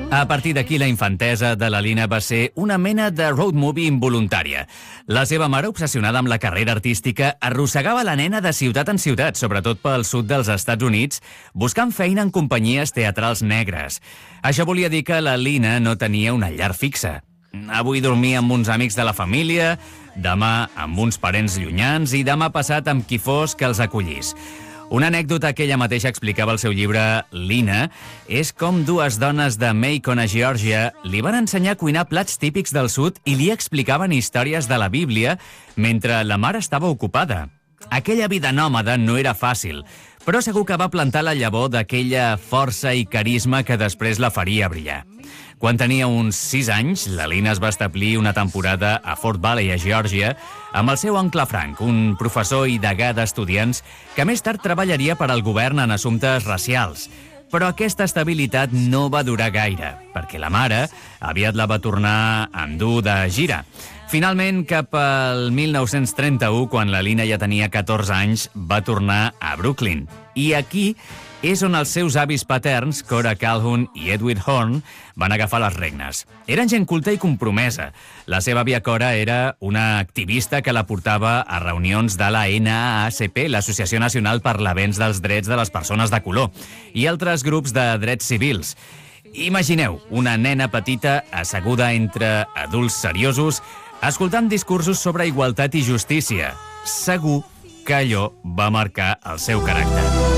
A partir d'aquí, la infantesa de la Lina va ser una mena de road movie involuntària. La seva mare, obsessionada amb la carrera artística, arrossegava la nena de ciutat en ciutat, sobretot pel sud dels Estats Units, buscant feina en companyies teatrals negres. Això volia dir que la Lina no tenia una llar fixa. Avui dormia amb uns amics de la família, demà amb uns parents llunyans i demà passat amb qui fos que els acollís. Una anècdota que ella mateixa explicava al seu llibre Lina és com dues dones de Macon, a Geòrgia, li van ensenyar a cuinar plats típics del sud i li explicaven històries de la Bíblia mentre la mare estava ocupada. Aquella vida nòmada no era fàcil, però segur que va plantar la llavor d'aquella força i carisma que després la faria brillar. Quan tenia uns 6 anys, la Lina es va establir una temporada a Fort Valley, a Geòrgia, amb el seu oncle Frank, un professor i degà d'estudiants que més tard treballaria per al govern en assumptes racials. Però aquesta estabilitat no va durar gaire, perquè la mare aviat la va tornar a endur de gira. Finalment, cap al 1931, quan la Lina ja tenia 14 anys, va tornar a Brooklyn. I aquí és on els seus avis paterns, Cora Calhoun i Edwin Horn, van agafar les regnes. Eren gent culta i compromesa. La seva àvia Cora era una activista que la portava a reunions de la NAACP, l'Associació Nacional per l'Avenç dels Drets de les Persones de Color, i altres grups de drets civils. Imagineu una nena petita asseguda entre adults seriosos, escoltant discursos sobre igualtat i justícia. Segur que allò va marcar el seu caràcter.